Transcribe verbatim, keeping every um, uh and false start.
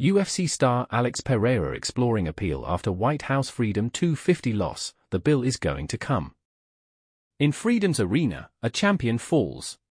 U F C star Alex Pereira exploring appeal after White House Freedom two fifty loss, the bill is going to come. In Freedom's arena, a champion falls.